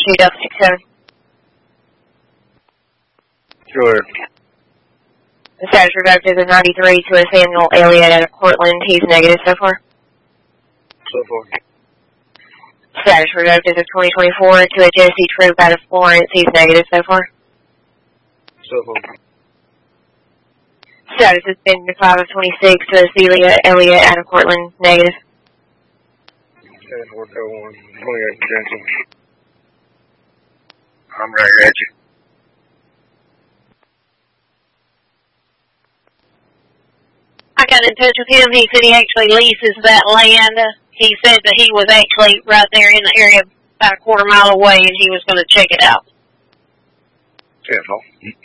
2 Delta 67. Sure. The status revoked is a 93 to a Samuel Elliott out of Cortland. He's negative so far. So far. Status revoked is a 2024 to a Jesse Troop out of Florence. He's negative so far. So far. Status has been 5 of 26 to a Celia Elliott out of Cortland. Negative. 10-4-1, 28 Jensen. I'm right at you. I got in touch with him. He said he actually leases that land. He said that he was actually right there in the area about a quarter mile away, and he was going to check it out. 10-4.